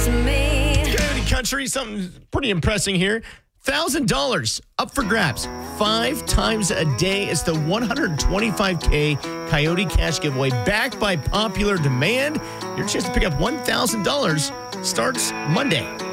to me. Coyote Country, something pretty impressive here. $1,000 up for grabs 5 times a day. It's the $125K Coyote Cash giveaway backed by popular demand. Your chance to pick up $1,000 starts Monday.